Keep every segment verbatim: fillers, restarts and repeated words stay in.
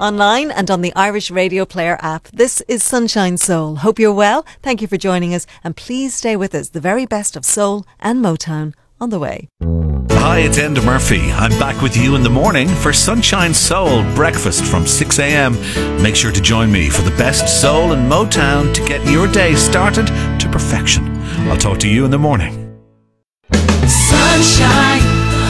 online and on the Irish Radio Player app. This is Sunshine Soul. Hope you're well. Thank you for joining us, and please stay with us. The very best of soul and Motown on the way. Hi, it's Enda Murphy. I'm back with you in the morning for Sunshine Soul breakfast from six a.m. Make sure to join me for the best soul and Motown to get your day started to perfection. I'll talk to you in the morning. Sunshine.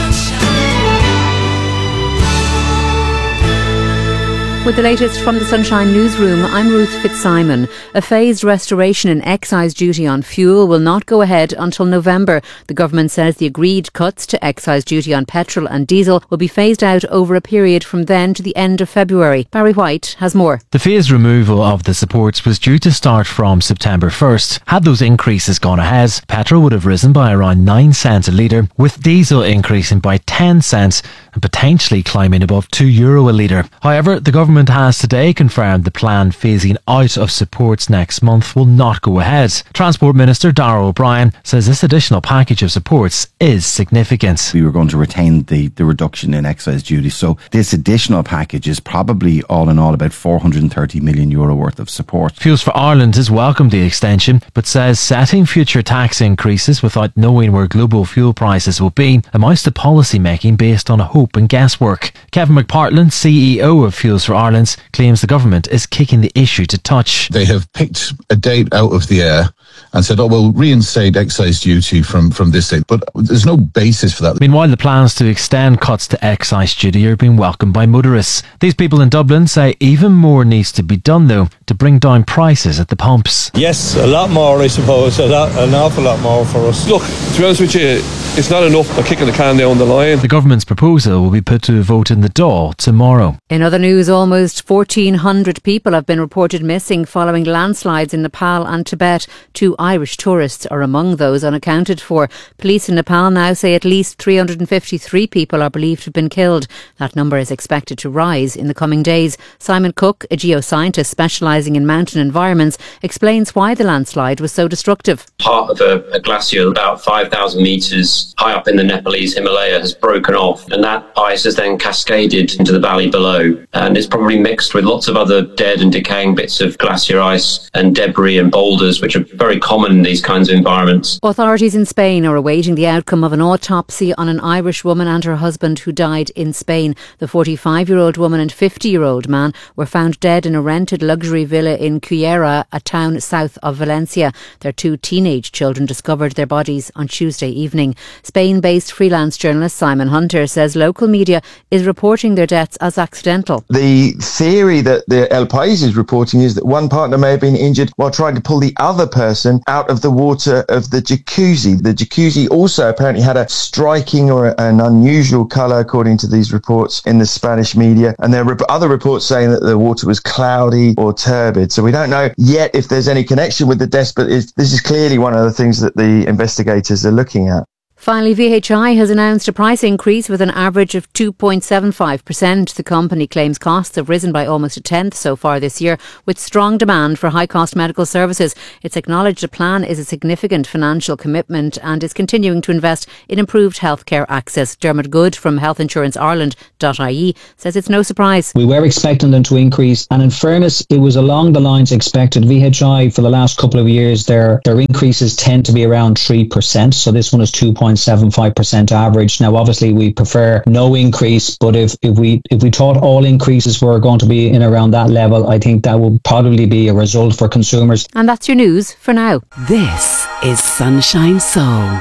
With the latest from the Sunshine Newsroom, I'm Ruth Fitzsimon. A phased restoration in excise duty on fuel will not go ahead until November. The government says the agreed cuts to excise duty on petrol and diesel will be phased out over a period from then to the end of February. Barry White has more. The phased removal of the supports was due to start from September first. Had those increases gone ahead, petrol would have risen by around nine cents a litre, with diesel increasing by ten cents and potentially climbing above two euro a litre. However, the government Government has today confirmed the planned phasing out of supports next month will not go ahead. Transport Minister Darragh O'Brien says this additional package of supports is significant. We were going to retain the, the reduction in excise duty, so this additional package is probably all in all about four hundred thirty million euro worth of support. Fuels for Ireland has welcomed the extension, but says setting future tax increases without knowing where global fuel prices will be amounts to policy making based on hope and guesswork. Kevin McPartland, C E O of Fuels for Ireland, claims the government is kicking the issue to touch. They have picked a date out of the air and said, oh, we'll reinstate excise duty from, from this date. But there's no basis for that. Meanwhile, the plans to extend cuts to excise duty are being welcomed by motorists. These people in Dublin say even more needs to be done, though, to bring down prices at the pumps. Yes, a lot more, I suppose. A lot, an awful lot more for us. Look, to be honest with you, it's not enough by kicking the can down the line. The government's proposal will be put to a vote in the Dáil tomorrow. In other news, almost fourteen hundred people have been reported missing following landslides in Nepal and Tibet. Two Irish tourists are among those unaccounted for. Police in Nepal now say at least three hundred fifty-three people are believed to have been killed. That number is expected to rise in the coming days. Simon Cook, a geoscientist specialising in mountain environments, explains why the landslide was so destructive. Part of a, a glacier about five thousand metres high up in the Nepalese Himalaya has broken off, and that ice has then cascaded into the valley below, and it's probably mixed with lots of other dead and decaying bits of glacier ice and debris and boulders, which are very common in these kinds of environments. Authorities in Spain are awaiting the outcome of an autopsy on an Irish woman and her husband who died in Spain. The forty-five-year-old woman and fifty-year-old man were found dead in a rented luxury villa in Cullera, a town south of Valencia. Their two teenage children discovered their bodies on Tuesday evening. Spain-based freelance journalist Simon Hunter says local media is reporting their deaths as accidental. The theory that the El País is reporting is that one partner may have been injured while trying to pull the other person out of the water of the jacuzzi. The jacuzzi also apparently had a striking or an unusual colour, according to these reports in the Spanish media, and there are other reports saying that the water was cloudy or turbid. So we don't know yet if there's any connection with the deaths, but this is clearly one of the things that the investigators are looking at. Finally, V H I has announced a price increase with an average of two point seven five percent. The company claims costs have risen by almost a tenth so far this year, with strong demand for high-cost medical services. It's acknowledged the plan is a significant financial commitment and is continuing to invest in improved healthcare access. Dermot Good from health insurance ireland dot I E says it's no surprise. We were expecting them to increase, and in fairness, it was along the lines expected. V H I, for the last couple of years, their, their increases tend to be around three percent, so this one is two point seven five percent average. Now, obviously, we prefer no increase, but if, if we if we thought all increases were going to be in around that level, I think that would probably be a result for consumers. And that's your news for now. This is Sunshine Soul.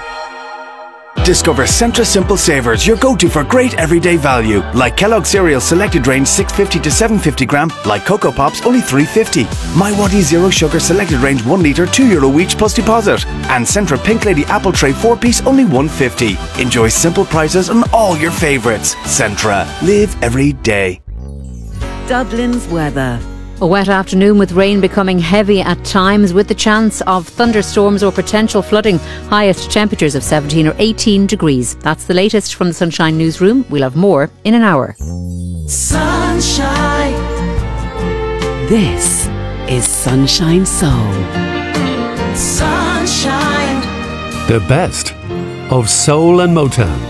Discover Centra Simple Savers, your go-to for great everyday value. Like Kellogg Cereal Selected Range six fifty to seven fifty gram, like Cocoa Pops only three fifty. My Waddy Zero Sugar Selected Range one litre two euro each plus deposit. And Centra Pink Lady Apple Tray four piece only one fifty. Enjoy simple prices on all your favourites. Centra. Live every day. Dublin's weather. A wet afternoon with rain becoming heavy at times, with the chance of thunderstorms or potential flooding. Highest temperatures of seventeen or eighteen degrees. That's the latest from the Sunshine Newsroom. We'll have more in an hour. Sunshine. This is Sunshine Soul. Sunshine. The best of soul and Motown.